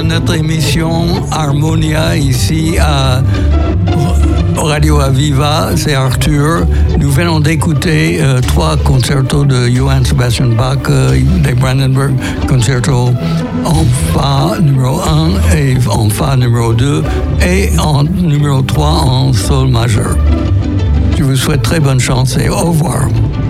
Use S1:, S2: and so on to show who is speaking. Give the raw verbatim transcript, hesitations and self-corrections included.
S1: notre émission Harmonia ici à Radio Aviva, c'est Arthur. Nous venons d'écouter euh, trois concertos de Johann Sebastian Bach, euh, des Brandenburg Concerto en Fa numéro un et en Fa numéro deux et en numéro trois en Sol majeur. Je vous souhaite très bonne chance et au revoir.